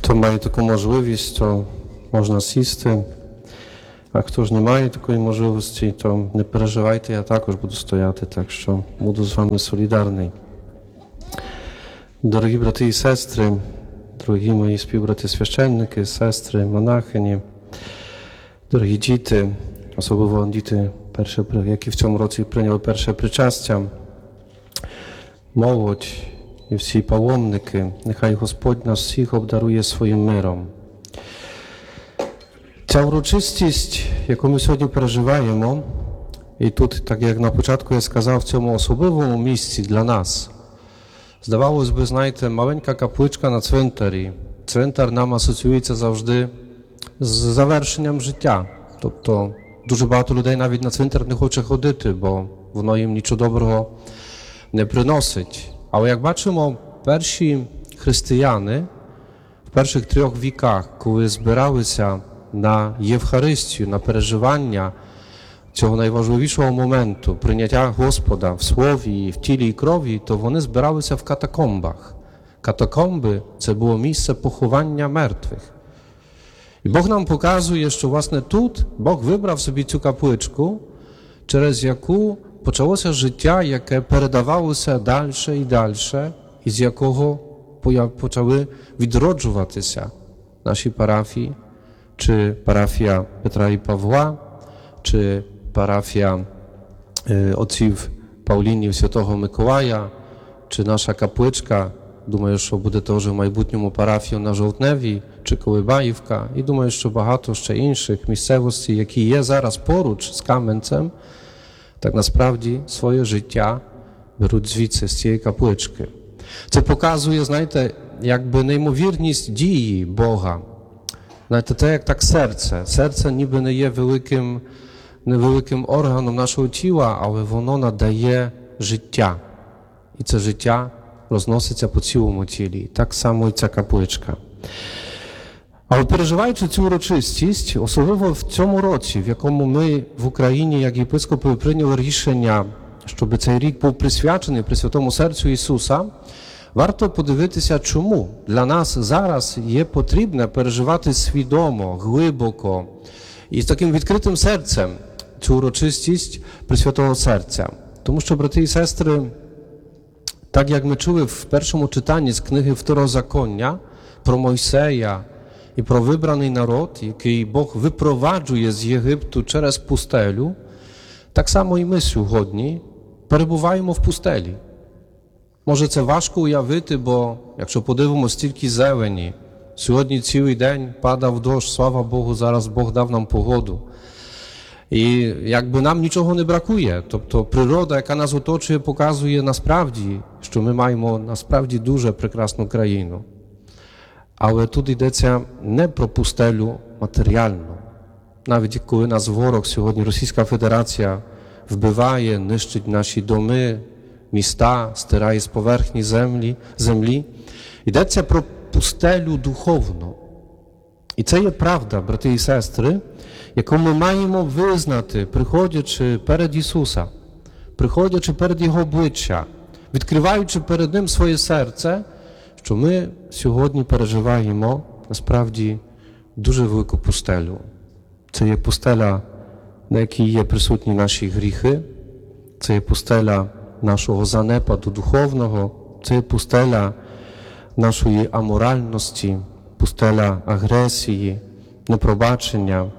Хто має таку можливість, то можна сісти, а хто ж не має такої можливості, то не переживайте, я також буду стояти, так що буду з вами солідарний. Дорогі брати і сестри, дорогі мої співбрати священники, сестри, монахині, дорогі діти, особливо діти, які в цьому році прийняли перше причастя, молодь і всі паломники, нехай Господь нас всіх обдарує своїм миром. Ця урочистість, яку ми сьогодні переживаємо, і тут, так як на початку я сказав, в цьому особливому місці для нас, здавалось би, знаєте, маленька капличка на цвинтарі. Цвинтар нам асоціюється завжди з завершенням життя. Тобто дуже багато людей навіть на цвинтар не хоче ходити, бо воно їм нічого доброго не приносить. Але як бачимо, перші християни в перших 3 віках, коли збиралися на Євхаристію, на переживання цього найважливішого моменту, прийняття Господа в слові, в тілі і крові, то вони збиралися в катакомбах. Катакомби – це було місце поховання мертвих. І Бог нам показує, що власне тут Бог вибрав собі цю капличку, через яку почалося життя, яке передавалося далі і далі, і з якого почали відроджуватися наші парафії, чи парафія Петра і Павла, чи парафія отців Паулінів Святого Миколая, чи наша капличка, думаю, що буде теж в майбутньому парафію на Жовтневій, чи Колибаївка, і думаю, що багато ще інших місцевостей, які є зараз поруч з Кам'янцем, так насправді своє життя беруть звідси, з цієї каплички. Це показує, знаєте, якби неймовірність дії Бога. Знаєте, це як так серце. Серце ніби не є невеликим органом нашого тіла, але воно надає життя. І це життя розноситься по цілому тілі. Так само і ця капличка. Але переживаючи цю урочистість, особливо в цьому році, в якому ми в Україні, як єпископи, прийняли рішення, щоб цей рік був присвячений Пресвятому Серцю Ісуса, варто подивитися, чому для нас зараз є потрібне переживати свідомо, глибоко і з таким відкритим серцем цю урочистість Пресвятого Серця. Тому що, брати і сестри, так як ми чули в першому читанні з книги Второзаконня про Мойсея і про вибраний народ, який Бог випроваджує з Єгипту через пустелю, так само і ми сьогодні перебуваємо в пустелі. Може, це важко уявити, бо якщо подивимося, стільки зелені, сьогодні цілий день падав дощ, слава Богу, зараз Бог дав нам погоду. І якби нам нічого не бракує, тобто природа, яка нас оточує, показує насправді, що ми маємо насправді дуже прекрасну країну. Але тут йдеться не про пустелю матеріальну. Навіть коли нас ворог сьогодні, Російська Федерація, вбиває, нищить наші доми, міста, стирає з поверхні землі, йдеться про пустелю духовну. І це є правда, брати і сестри, яку ми маємо визнати, приходячи перед Ісуса, приходячи перед Його обличчя, відкриваючи перед Ним своє серце, що ми сьогодні переживаємо, насправді, дуже велику пустелю. Це є пустеля, на якій є присутні наші гріхи, це є пустеля нашого занепаду духовного, це є пустеля нашої аморальності, пустеля агресії, непробачення,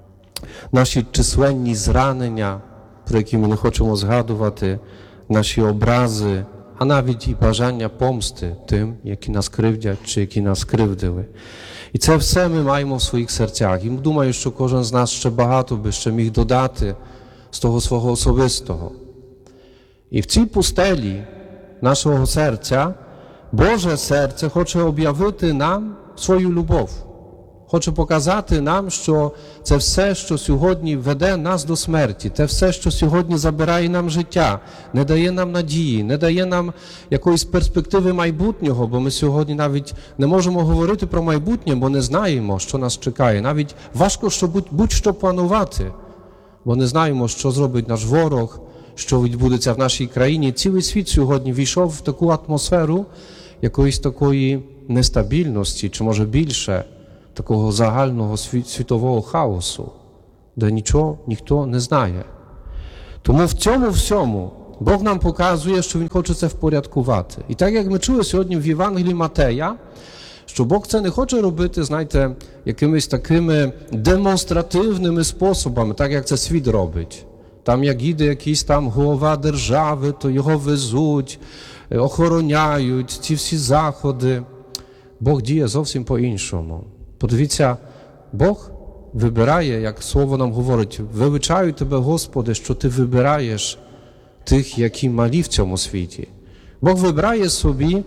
наші численні зранення, про які ми не хочемо згадувати, наші образи, а навіть і бажання помсти тим, які нас кривдять чи які нас кривдили. І це все ми маємо в своїх серцях. І думаю, що кожен з нас ще багато би ще міг додати з того свого особистого. І в цій пустелі нашого серця Боже серце хоче об'явити нам свою любов. Хоче показати нам, що це все, що сьогодні веде нас до смерті, те все, що сьогодні забирає нам життя, не дає нам надії, не дає нам якоїсь перспективи майбутнього, бо ми сьогодні навіть не можемо говорити про майбутнє, бо не знаємо, що нас чекає. Навіть важко будь-що планувати, бо не знаємо, що зробить наш ворог, що відбудеться в нашій країні. Цілий світ сьогодні війшов в таку атмосферу якоїсь такої нестабільності, чи може більше такого загального світового хаосу, де нічого ніхто не знає. Тому в цьому всьому Бог нам показує, що Він хоче це впорядкувати. І так, як ми чули сьогодні в Євангелії Матея, що Бог це не хоче робити, знаєте, якимись такими демонстративними способами, так як це світ робить. Там, як іде якийсь там голова держави, то його везуть, охороняють, ці всі заходи. Бог діє зовсім по-іншому. Подивіться, Бог вибирає, як Слово нам говорить, вивчаю тебе, Господи, що ти вибираєш тих, які малі в цьому світі. Бог вибирає собі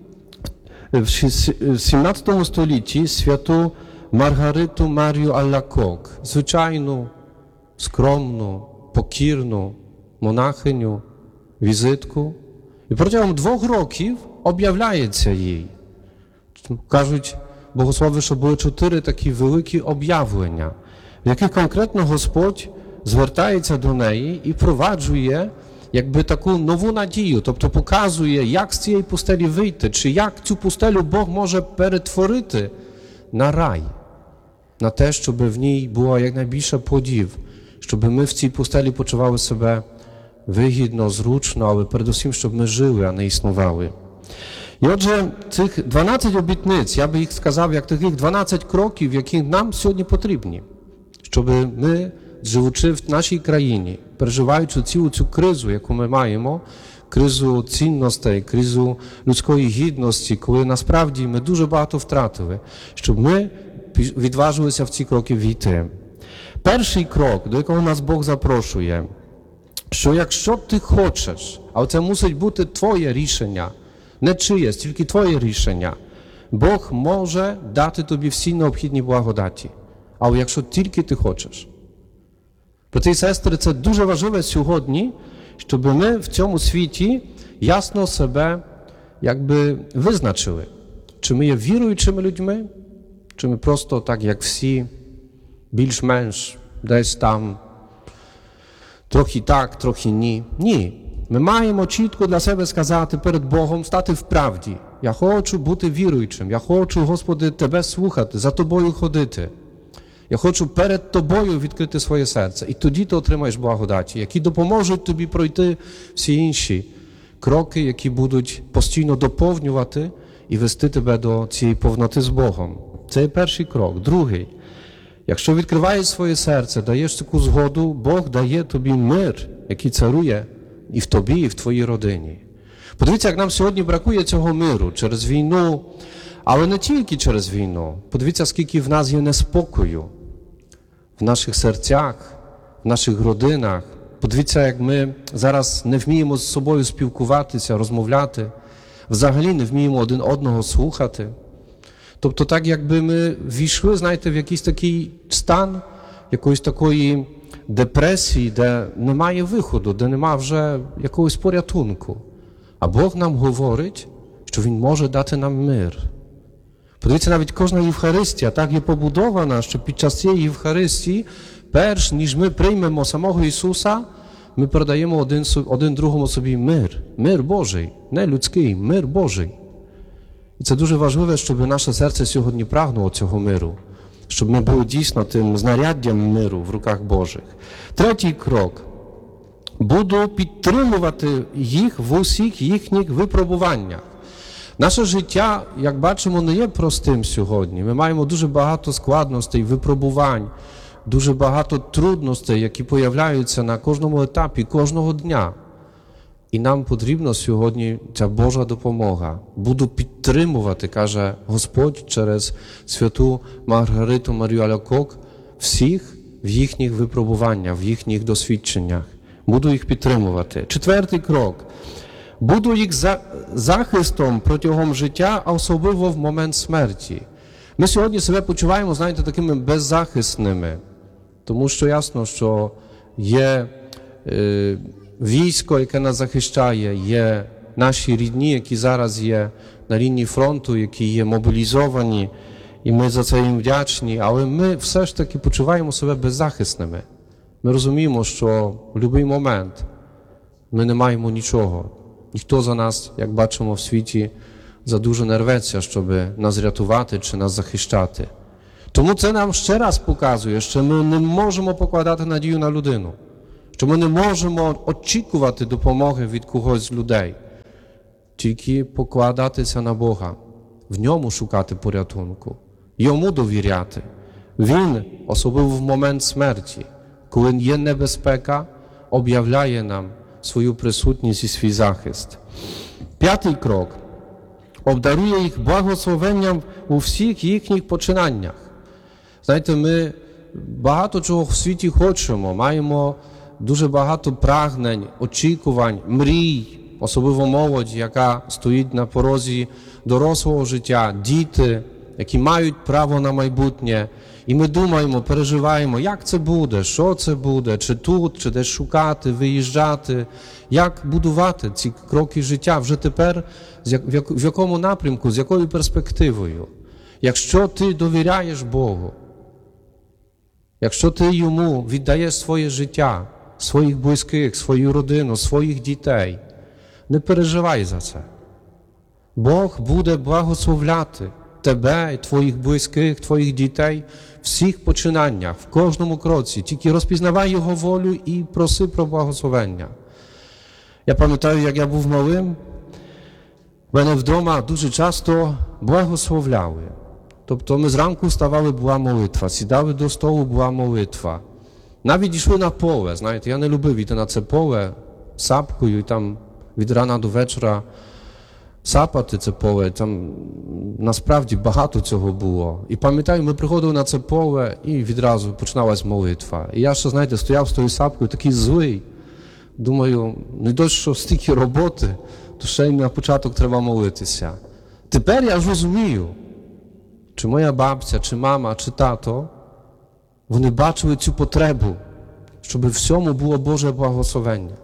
в 17 столітті святу Маргариту Марію Аллакок, звичайну, скромну, покірну монахиню, візитку. І протягом 2 років об'являється їй. Кажуть богослови, що були 4 такі великі об'явлення, в яких конкретно Господь звертається до неї і впроваджує якби таку нову надію, тобто показує, як з цієї пустелі вийти, чи як цю пустелю Бог може перетворити на рай, на те, щоб в ній було якнайбільше плодів, щоб ми в цій пустелі почували себе вигідно, зручно, але передусім, щоб ми жили, а не існували. І отже, цих 12 обітниць, я би їх сказав, як таких 12 кроків, які нам сьогодні потрібні, щоб ми, живучи в нашій країні, переживаючи цілу цю кризу, яку ми маємо, кризу цінностей, кризу людської гідності, коли насправді ми дуже багато втратили, щоб ми відважилися в ці кроки війти. Перший крок, до якого нас Бог запрошує, що якщо ти хочеш, але це мусить бути твоє рішення, не чиєсь, тільки твоє рішення, Бог може дати тобі всі необхідні благодаті, але якщо тільки ти хочеш. Брати і сестри, це дуже важливо сьогодні, щоб ми в цьому світі ясно себе якби визначили, чи ми є віруючими людьми, чи ми просто так, як всі, більш-менш десь там, трохи так, трохи ні. Ні. Ми маємо чітко для себе сказати перед Богом, стати в правді. Я хочу бути віруючим, я хочу, Господи, Тебе слухати, за Тобою ходити. Я хочу перед Тобою відкрити своє серце. І тоді ти отримаєш благодаті, які допоможуть тобі пройти всі інші кроки, які будуть постійно доповнювати і вести тебе до цієї повноти з Богом. Це є перший крок. Другий. Якщо відкриваєш своє серце, даєш таку згоду, Бог дає тобі мир, який царує і в тобі, і в твоїй родині. Подивіться, як нам сьогодні бракує цього миру через війну, але не тільки через війну. Подивіться, скільки в нас є неспокою в наших серцях, в наших родинах. Подивіться, як ми зараз не вміємо з собою спілкуватися, розмовляти, взагалі не вміємо один одного слухати. Тобто так, якби ми війшли, знаєте, в якийсь такий стан, якоїсь такої депресії, де немає виходу, де немає вже якогось порятунку. А Бог нам говорить, що Він може дати нам мир. Подивіться, навіть кожна Євхаристія так є побудована, що під час цієї Євхаристії, перш ніж ми приймемо самого Ісуса, ми передаємо один другому собі мир. Мир Божий, не людський, мир Божий. І це дуже важливо, щоб наше серце сьогодні прагнуло цього миру, щоб ми були дійсно тим знаряддям миру в руках Божих. Третій крок. Буду підтримувати їх в усіх їхніх випробуваннях. Наше життя, як бачимо, не є простим сьогодні. Ми маємо дуже багато складностей, випробувань, дуже багато трудностей, які появляються на кожному етапі, кожного дня. І нам потрібна сьогодні ця Божа допомога. Буду підтримувати, каже Господь через святу Маргариту Марію Аллакок, всіх в їхніх випробуваннях, в їхніх досвідченнях. Буду їх підтримувати. Четвертий крок. Буду їх захистом протягом життя, а особливо в момент смерті. Ми сьогодні себе почуваємо, знаєте, такими беззахисними, тому що ясно, що є військо, яке нас захищає, є наші рідні, які зараз є на лінії фронту, які є мобілізовані, і ми за це їм вдячні, але ми все ж таки почуваємо себе беззахисними. Ми розуміємо, що в будь-який момент ми не маємо нічого. Ніхто за нас, як бачимо в світі, за дуже не рветься, щоб нас рятувати чи нас захищати. Тому це нам ще раз показує, що ми не можемо покладати надію на людину, що ми не можемо очікувати допомоги від когось з людей, тільки покладатися на Бога, в ньому шукати порятунку, йому довіряти. Він, особливо в момент смерті, коли є небезпека, об'являє нам свою присутність і свій захист. 5-й крок. Обдарує їх благословенням у всіх їхніх починаннях. Знаєте, ми багато чого в світі хочемо, маємо дуже багато прагнень, очікувань, мрій, особливо молодь, яка стоїть на порозі дорослого життя, діти, які мають право на майбутнє. І ми думаємо, переживаємо, як це буде, що це буде, чи тут, чи десь шукати, виїжджати, як будувати ці кроки життя вже тепер, в якому напрямку, з якою перспективою. Якщо ти довіряєш Богу, якщо ти йому віддаєш своє життя, своїх близьких, свою родину, своїх дітей, не переживай за це. Бог буде благословляти тебе, твоїх близьких, твоїх дітей в всіх починаннях, в кожному кроці. Тільки розпізнавай Його волю і проси про благословення. Я пам'ятаю, як я був малим, в мене вдома дуже часто благословляли. Тобто ми зранку вставали, була молитва, сідали до столу, була молитва. Навіть йшли на поле, знаєте, я не любив йти на це поле сапкою і там від рана до вечора сапати це поле, там насправді багато цього було. І пам'ятаю, ми приходили на це поле і відразу починалась молитва. І я ще, знаєте, стояв з тою сапкою такий злий. Думаю, не дощ, що стільки роботи, то ще й на початок треба молитися. Тепер я ж розумію, чи моя бабця, чи мама, чи тато, вони бачили цю потребу, щоб всьому було Боже благословення.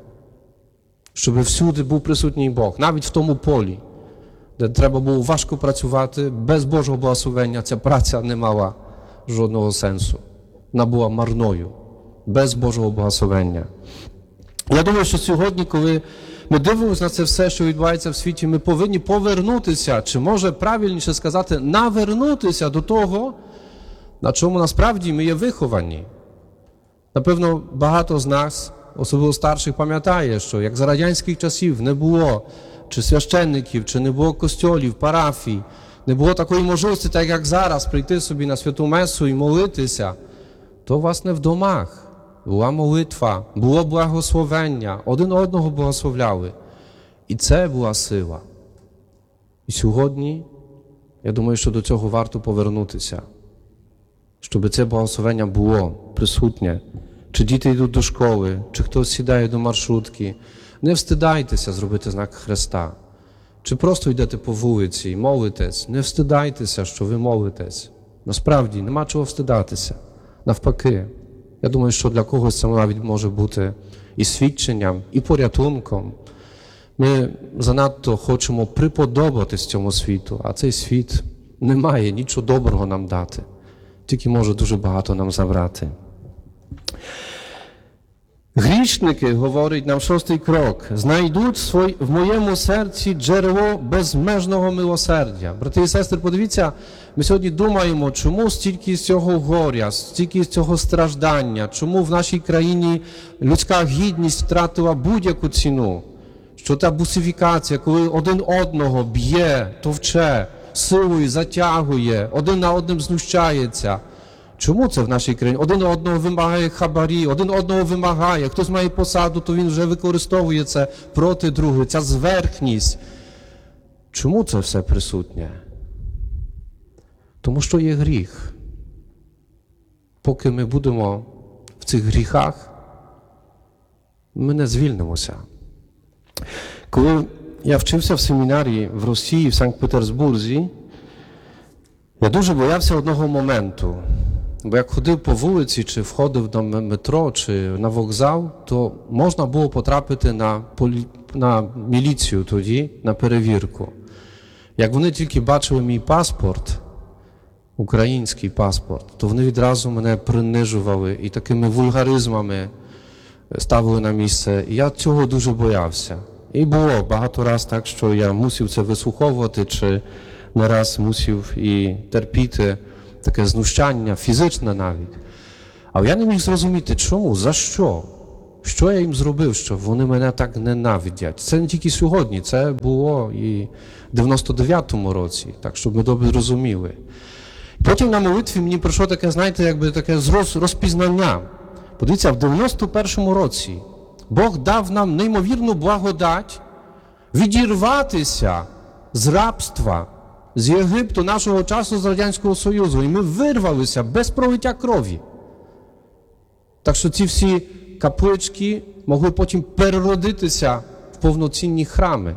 Щоб всюди був присутній Бог, навіть в тому полі, де треба було важко працювати, без Божого благословення ця праця не мала жодного сенсу. Вона була марною, без Божого благословення. Я думаю, що сьогодні, коли ми дивимося на це все, що відбувається в світі, ми повинні повернутися, чи може правильніше сказати, навернутися до того, на чому насправді ми є виховані. Напевно, багато з нас, особливо старших, пам'ятає, що як за радянських часів не було чи священників, чи не було костьолів, парафій, не було такої можливості, так як зараз, прийти собі на святу месу і молитися, то, власне, в домах була молитва, було благословення, один одного благословляли. І це була сила. І сьогодні, я думаю, що до цього варто повернутися, щоб це благословення було присутнє. Чи діти йдуть до школи, чи хтось сідає до маршрутки. Не встидайтеся зробити знак Христа. Чи просто йдете по вулиці і молитесь, не встидайтеся, що ви молитесь. Насправді, нема чого встидатися. Навпаки, я думаю, що для когось це навіть може бути і свідченням, і порятунком. Ми занадто хочемо приподобатись цьому світу, а цей світ не має нічого доброго нам дати, тільки може дуже багато нам забрати. Грішники, говорить нам 6-й крок, знайдуть в моєму серці джерело безмежного милосердя. Брати і сестри, подивіться, ми сьогодні думаємо, чому стільки з цього горя, стільки з цього страждання, чому в нашій країні людська гідність втратила будь-яку ціну. Що та бусифікація, коли один одного б'є, товче, силою затягує, один на одним знущається. Чому це в нашій країні? Один одного вимагає хабарі, один одного вимагає. Хтось має посаду, то він вже використовує це проти другого, ця зверхність. Чому це все присутнє? Тому що є гріх. Поки ми будемо в цих гріхах, ми не звільнимося. Коли я вчився в семінарії в Росії, в Санкт-Петербурзі, я дуже боявся одного моменту. Бо як ходив по вулиці, чи входив до метро, чи на вокзал, то можна було потрапити на міліцію тоді, на перевірку. Як вони тільки бачили мій паспорт, український паспорт, то вони відразу мене принижували і такими вульгаризмами ставили на місце. І я цього дуже боявся. І було багато раз так, що я мусив це вислуховувати, чи не раз мусив і терпіти таке знущання, фізичне навіть. Але я не міг зрозуміти, чому, за що? Що я їм зробив, що вони мене так ненавидять? Це не тільки сьогодні, це було і в 99-му році, так, щоб ми добре розуміли. Потім на молитві мені прийшло таке, знаєте, якби таке розпізнання. Подивіться, в 91-му році Бог дав нам неймовірну благодать відірватися з рабства, з Єгипту нашого часу, з Радянського Союзу. І ми вирвалися без пролиття крові. Так що ці всі каплички могли потім переродитися в повноцінні храми.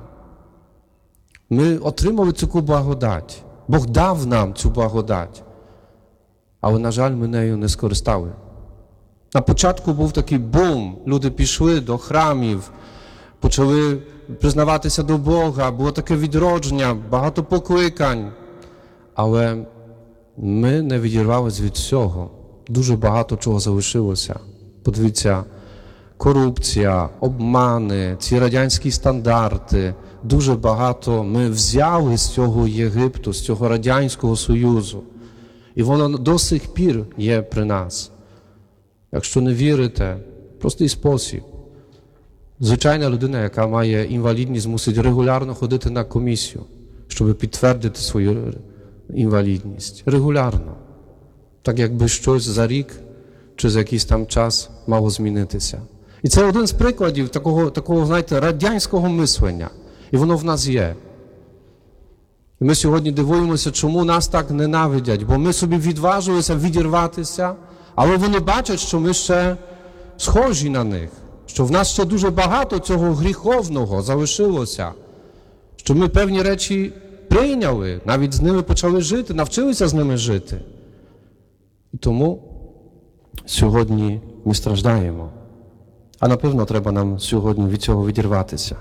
Ми отримали цю благодать. Бог дав нам цю благодать. Але, на жаль, ми нею не скористали. На початку був такий бум. Люди пішли до храмів, почали признаватися до Бога, було таке відродження, багато покликань. Але ми не відірвалися від всього. Дуже багато чого залишилося. Подивіться, корупція, обмани, ці радянські стандарти. Дуже багато ми взяли з цього Єгипту, з цього Радянського Союзу. І воно до сих пір є при нас. Якщо не вірите, простий спосіб. Звичайна людина, яка має інвалідність, мусить регулярно ходити на комісію, щоб підтвердити свою інвалідність. Регулярно. Так якби щось за рік чи за якийсь там час мало змінитися. І це один з прикладів такого, знаєте, радянського мислення. І воно в нас є. І ми сьогодні дивуємося, чому нас так ненавидять, бо ми собі відважилися відірватися, але вони бачать, що ми ще схожі на них, що в нас ще дуже багато цього гріховного залишилося, що ми певні речі прийняли, навіть з ними почали жити, навчилися з ними жити. І тому сьогодні ми страждаємо. А напевно треба нам сьогодні від цього відірватися.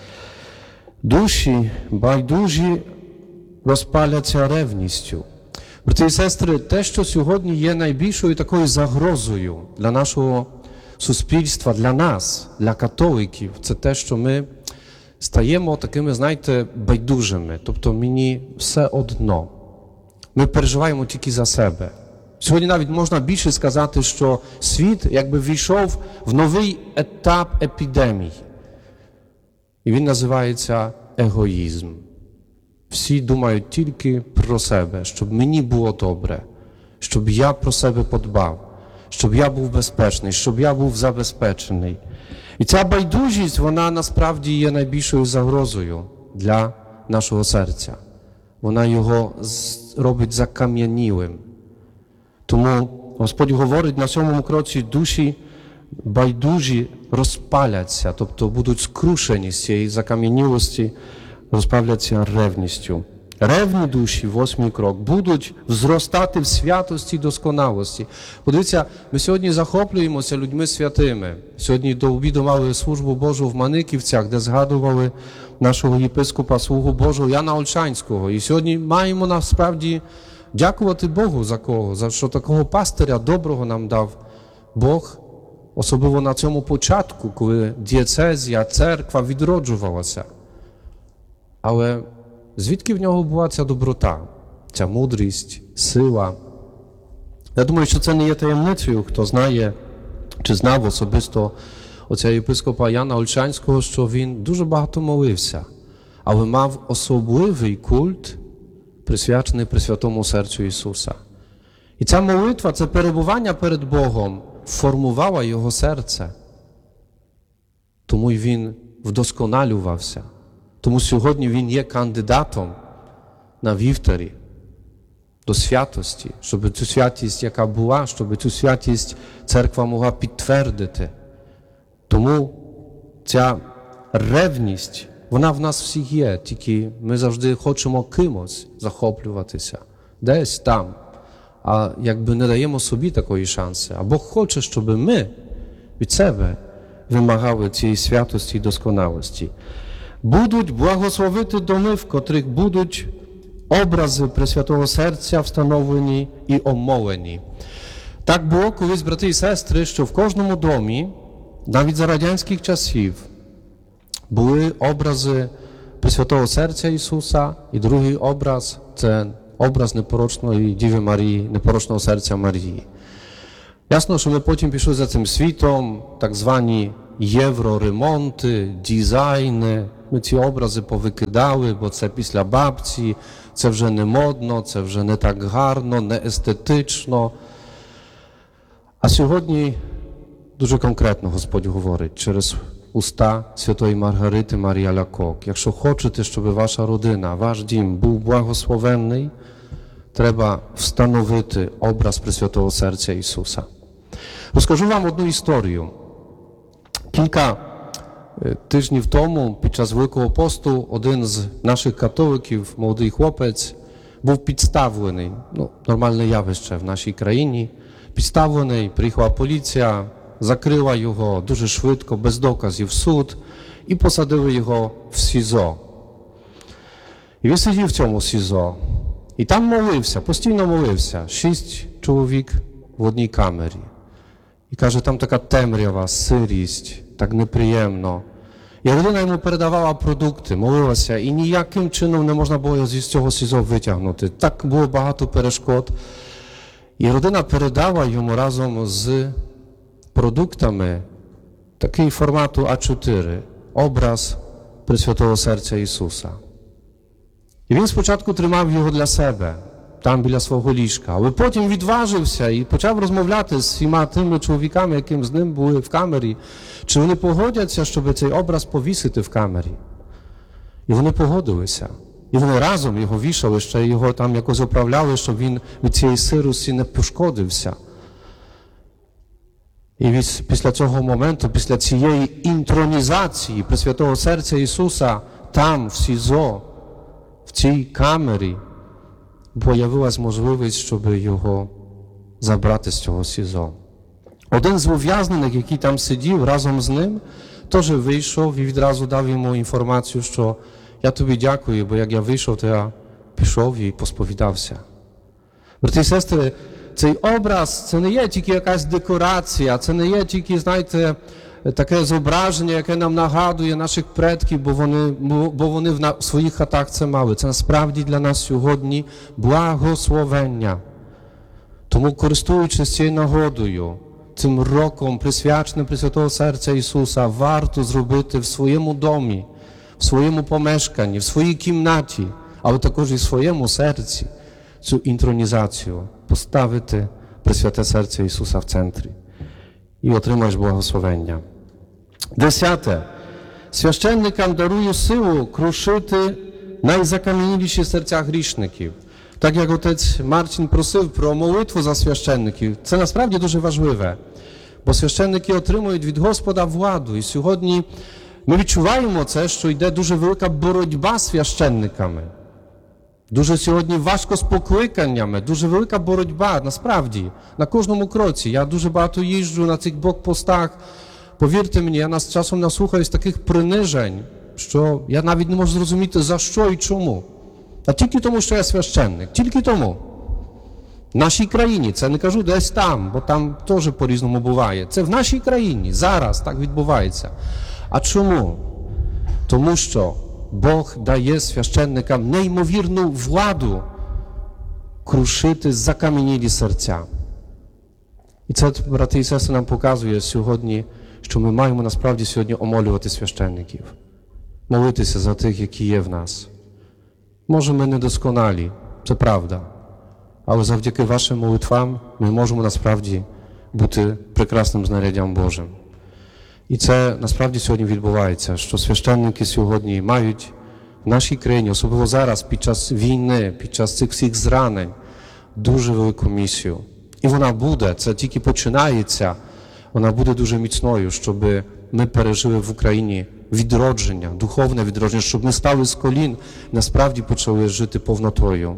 Душі байдужі розпаляться ревністю. Брати і сестри, те, що сьогодні є найбільшою такою загрозою для нашого суспільства, для нас, для католиків, це те, що ми стаємо такими, знаєте, байдужими. Тобто мені все одно. Ми переживаємо тільки за себе. Сьогодні навіть можна більше сказати, що світ якби війшов в новий етап епідемії. І він називається егоїзм. Всі думають тільки про себе, щоб мені було добре, щоб я про себе подбав, щоб я був безпечний, щоб я був забезпечений. І ця байдужість, вона насправді є найбільшою загрозою для нашого серця. Вона його робить закам'янілим. Тому Господь говорить на 7-му кроці, душі байдужі розпаляться, тобто будуть скрушені з цієї закам'янілості, розпаляться ревністю. Ревні душі, 8-й крок, будуть зростати в святості і досконалості. Подивіться, ми сьогодні захоплюємося людьми святими. Сьогодні до обіду мали службу Божу в Маниківцях, де згадували нашого єпископа, слугу Божого Яна Ольшанського. І сьогодні маємо насправді дякувати Богу за кого, за що такого пастиря доброго нам дав Бог, особливо на цьому початку, коли дієцезія, церква відроджувалася. Але звідки в нього була ця доброта, ця мудрість, сила? Я думаю, що це не є таємницею, хто знає, чи знав особисто оця єпископа Яна Ольшанського, що він дуже багато молився, але мав особливий культ, присвячений Пресвятому серцю Ісуса. І ця молитва, це перебування перед Богом формувала його серце. Тому й він вдосконалювався. Тому сьогодні він є кандидатом на вівтарі до святості, щоб цю святість, яка була, щоб цю святість церква могла підтвердити. Тому ця ревність, вона в нас всіх є, тільки ми завжди хочемо кимось захоплюватися, десь там, а якби не даємо собі такої шанси. А Бог хоче, щоб ми від себе вимагали цієї святості і досконалості. Будуть благословити доми, в котрих будуть образи Пресвятого Серця встановлені і омолені. Так було колись, брати і сестри, що в кожному домі, навіть за радянських часів, були образи Пресвятого Серця Ісуса, і другий образ – це образ непорочної Діви Марії, непорочного серця Марії. Ясно, що ми потім пішли за цим світом, так звані євроремонти, дизайни. Ми ці образи повикидали, бо це після бабці, це вже не модно, це вже не так гарно, не естетично. А сьогодні дуже конкретно Господь говорить через уста Святої Маргарити Марії Алякок. Якщо хочете, щоб ваша родина, ваш дім був благословенний, треба встановити образ Пресвятого Серця Ісуса. Розкажу вам одну історію. Кілька тижнів тому, під час Великого посту, один з наших католиків, молодий хлопець, був підставлений. Нормальне явище в нашій країні. Підставлений, приїхала поліція, закрила його дуже швидко, без доказів в суд і посадили його в СІЗО. І він сидів в цьому СІЗО. І там молився, постійно молився. 6 чоловік в одній камері. І каже, там така темрява, сирість, так неприємно. І родина йому передавала продукти, молилася, і ніяким чином не можна було його з цього СІЗО витягнути. Так було багато перешкод. І родина передала йому разом з продуктами такий формату А4, образ Пресвятого Серця Ісуса. І він спочатку тримав його для себе, там біля свого ліжка, але потім відважився і почав розмовляти з всіма тими чоловіками, яким з ним були в камері, чи вони погодяться, щоб цей образ повісити в камері. І вони погодилися. І вони разом його вішали, ще його там якось оправляли, щоб він від цієї сирості не пошкодився. І після цього моменту, після цієї інтронізації Пресвятого Серця Ісуса, там, в СІЗО, в цій камері, появилась можливість, щоб його забрати з цього СІЗО. Один з ув'язнених, який там сидів разом з ним, теж вийшов і відразу дав йому інформацію, що я тобі дякую, бо як я вийшов, то я пішов і посповідався. Брати і сестри, цей образ – це не є тільки якась декорація, це не є тільки, знаєте, таке зображення, яке нам нагадує наших предків, бо вони в своїх хатах це мали. Це насправді для нас сьогодні благословення. Тому, користуючись цією нагодою, цим роком, присвяченим Пресвятого Серця Ісуса, варто зробити в своєму домі, в своєму помешканні, в своїй кімнаті, але також і в своєму серці цю інтронізацію, поставити Пресвяте Серце Ісуса в центрі. І отримаєш благословення. 10. Священникам дарую силу крушити найзакам'яніліші серця грішників. Так як отець Марцін просив про молитву за священників, це насправді дуже важливе, бо священники отримують від Господа владу. І сьогодні ми відчуваємо це, що йде дуже велика боротьба з священниками. Дуже сьогодні важко з покликаннями, дуже велика боротьба, насправді, на кожному кроці. Я дуже багато їжджу на цих блокпостах. Повірте мені, я часом наслухаюсь таких принижень, що я навіть не можу зрозуміти, за що і чому. А тільки тому, що я священник, тільки тому. В нашій країні, це не кажу десь там, бо там теж по-різному буває. Це в нашій країні, зараз так відбувається. А чому? Тому що Бог дає священникам неймовірну владу крушити закам'янілі серця. І це, брати і сестри, нам показує сьогодні, що ми маємо насправді сьогодні омолювати священників, молитися за тих, які є в нас. Може, ми недосконалі, це правда, але завдяки вашим молитвам ми можемо насправді бути прекрасним знаряддям Божим. І це насправді сьогодні відбувається, що священники сьогодні мають в нашій країні, особливо зараз, під час війни, під час цих всіх зранень, дуже велику місію. І вона буде, це тільки починається, вона буде дуже міцною, щоб ми пережили в Україні відродження, духовне відродження, щоб ми стали з колін, насправді почали жити повнотою.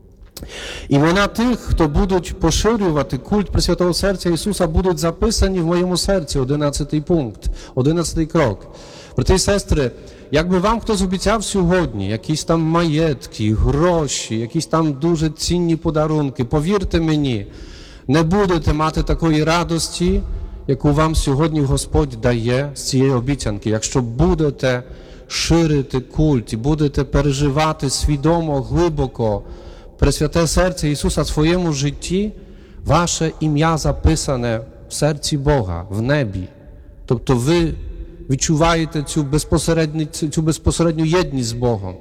Імена тих, хто будуть поширювати культ Пресвятого Серця Ісуса, будуть записані в моєму серці, 11-й пункт, 11-й крок. Брати і сестри, якби вам хтось обіцяв сьогодні якісь там маєтки, гроші, якісь там дуже цінні подарунки, повірте мені, не будете мати такої радості, яку вам сьогодні Господь дає з цієї обіцянки. Якщо будете ширити культ і будете переживати свідомо, глибоко Пресвяте серце Ісуса в своєму житті, ваше ім'я записане в серці Бога, в небі. Тобто ви відчуваєте цю безпосередню єдність з Богом.